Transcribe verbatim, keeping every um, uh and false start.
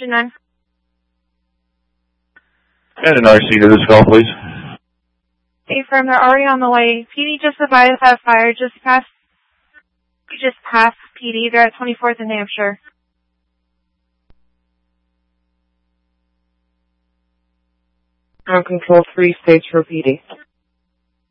engine nine. And an R C to this call, please. Affirm, they're already on the way. P D just advised that fire just past, just past P D. They're at twenty-fourth and Hampshire. Ground control three, stage for P D.